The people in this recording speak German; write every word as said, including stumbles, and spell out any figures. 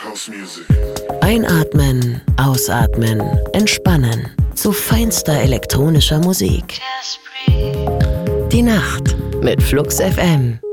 Einatmen, ausatmen, entspannen zu feinster elektronischer Musik. Die Nacht mit Flux F M.